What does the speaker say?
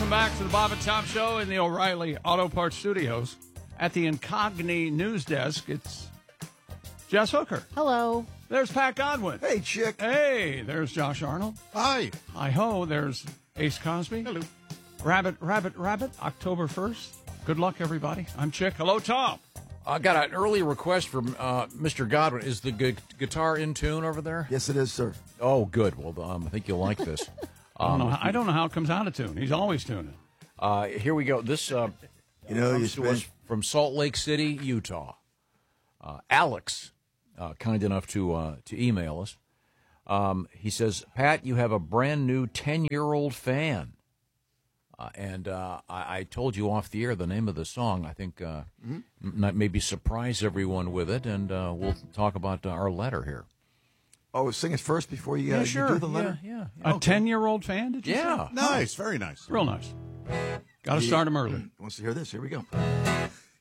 Welcome back to the Bob and Tom Show in the O'Reilly Auto Parts Studios. At the Incogni News Desk, it's Jess Hooker. Hello. There's Pat Godwin. Hey, chick. Hey, there's Josh Arnold. Hi. Hi-ho, there's Ace Cosby. Hello. Rabbit, October 1st. Good luck, everybody. I'm Chick. Hello, Tom. I got an early request from Mr. Godwin. Is the guitar in tune over there? Yes, it is, sir. Oh, good. Well, I think you'll like this. I don't know how it comes out of tune. He's always tuning. Here we go. This comes to us from Salt Lake City, Utah. Alex, kind enough to email us. He says, Pat, you have a brand new 10-year-old fan. And I told you off the air the name of the song. I think maybe surprise everyone with it, and we'll talk about our letter here. Oh, sing it first before you do the letter? Yeah. A 10-year-old fan, did you say? Yeah. Nice, very nice. Real nice. Got to start him early. Wants to hear this. Here we go.